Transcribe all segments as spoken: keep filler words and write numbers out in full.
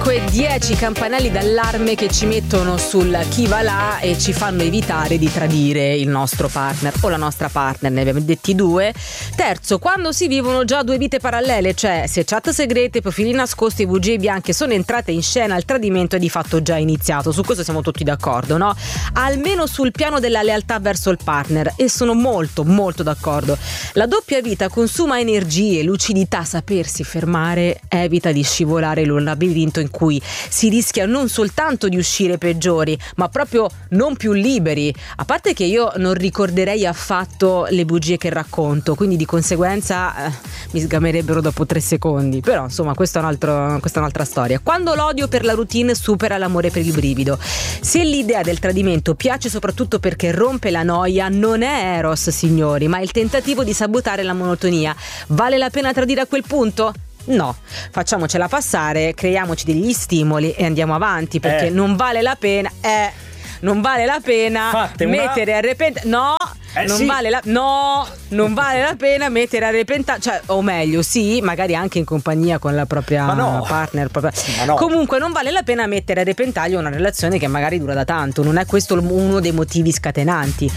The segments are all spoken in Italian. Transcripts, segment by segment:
Comunque dieci campanelli d'allarme che ci mettono sul chi va là e ci fanno evitare di tradire il nostro partner o la nostra partner, ne abbiamo detti due. Terzo, quando si vivono già due vite parallele, cioè se chat segrete, profili nascosti e bugie bianche sono entrate in scena, il tradimento è di fatto già iniziato. Su questo siamo tutti d'accordo, no? Almeno sul piano della lealtà verso il partner, e sono molto molto d'accordo. La doppia vita consuma energie, lucidità, sapersi fermare evita di scivolare in un labirinto in cui si rischia non soltanto di uscire peggiori, ma proprio non più liberi. A parte che io non ricorderei affatto le bugie che racconto, quindi di conseguenza eh, mi sgamerebbero dopo tre secondi. Però insomma questo è un altro, questa è un'altra storia. Quando l'odio per la routine supera l'amore per il brivido. Se l'idea del tradimento piace soprattutto perché rompe la noia, non è Eros, signori, ma il tentativo di sabotare la monotonia. Vale la pena tradire a quel punto? No, facciamocela passare, creiamoci degli stimoli e andiamo avanti, perché eh. non vale la pena eh, non vale la pena Fate mettere una... a repentaglio no Eh, non sì. vale la no non vale la pena mettere a repentaglio, cioè, o meglio sì, magari anche in compagnia con la propria Ma no. partner propria. Ma no. Comunque non vale la pena mettere a repentaglio una relazione che magari dura da tanto, non è questo uno dei motivi scatenanti.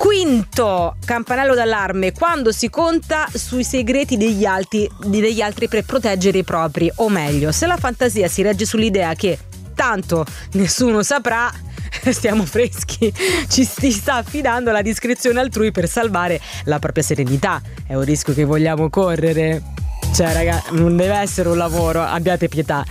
Quinto campanello d'allarme, quando si conta sui segreti degli altri, degli altri per proteggere i propri, o meglio, se la fantasia si regge sull'idea che tanto nessuno saprà, stiamo freschi, ci si sta affidando alla discrezione altrui per salvare la propria serenità. È un rischio che vogliamo correre. Cioè raga, non deve essere un lavoro, abbiate pietà.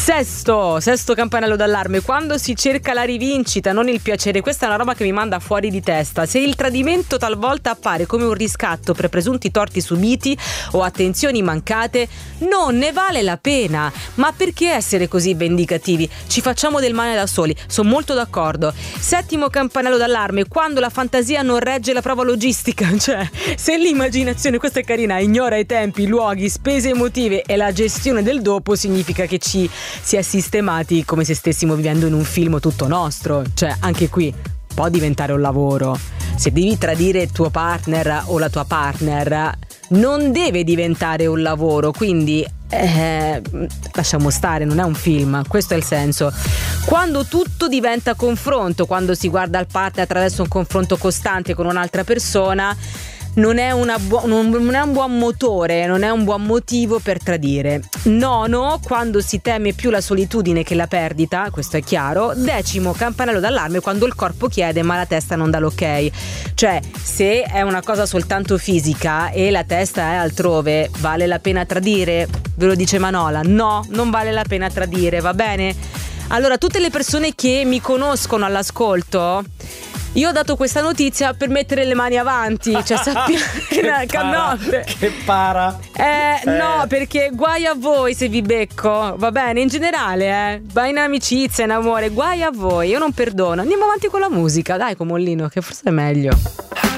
Sesto, sesto campanello d'allarme, quando si cerca la rivincita, non il piacere. Questa è una roba che mi manda fuori di testa. Se il tradimento talvolta appare come un riscatto per presunti torti subiti o attenzioni mancate, non ne vale la pena. Ma perché essere così vendicativi? Ci facciamo del male da soli, sono molto d'accordo. Settimo campanello d'allarme, quando la fantasia non regge la prova logistica. Cioè, se l'immaginazione, questa è carina, ignora i tempi, i luoghi, spese emotive e la gestione del dopo, significa che ci si è sistemati come se stessimo vivendo in un film tutto nostro. Cioè, anche qui può diventare un lavoro. Se devi tradire il tuo partner o la tua partner, non deve diventare un lavoro, quindi eh, lasciamo stare, non è un film, questo è il senso. Quando tutto diventa confronto, quando si guarda al partner attraverso un confronto costante con un'altra persona, non è, una bu- non è un buon motore, non è un buon motivo per tradire. Nono, quando si teme più la solitudine che la perdita, questo è chiaro. Decimo campanello d'allarme, quando il corpo chiede ma la testa non dà l'ok. Cioè, se è una cosa soltanto fisica e la testa è altrove, vale la pena tradire? Ve lo dice Manola, no, non vale la pena tradire, va bene? Allora, tutte le persone che mi conoscono all'ascolto, io ho dato questa notizia per mettere le mani avanti, cioè sappiamo che, para, che para. Eh, eh no, perché guai a voi se vi becco, va bene, in generale, eh. Va in amicizia, in amore, guai a voi, io non perdono. Andiamo avanti con la musica, dai, Comollino, che forse è meglio.